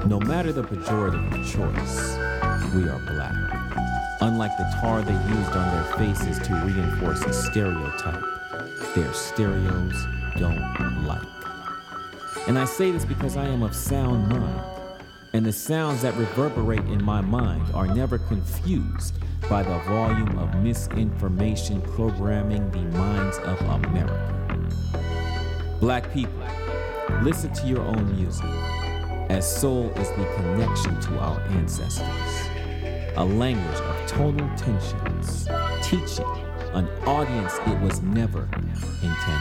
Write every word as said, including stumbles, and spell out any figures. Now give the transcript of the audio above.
No matter the pejorative of choice, we are black. Unlike the tar they used on their faces to reinforce a stereotype, their stereos don't like. And I say this because I am of sound mind, and the sounds that reverberate in my mind are never confused by the volume of misinformation programming the minds of America. Black people, listen to your own music, as soul is the connection to our ancestors, a language of tonal tensions, teaching an audience it was never intended.